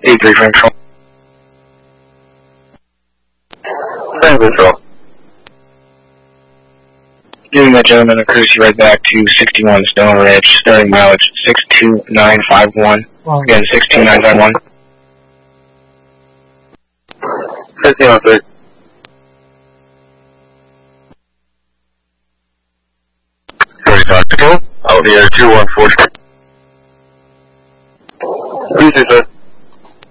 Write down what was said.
83 Frank Control. Frank Control. Giving that gentleman a courtesy right back to 61 Stone Ridge, starting mileage 62951. Again, 62951. 1503. Control, out here 214. Please, sir.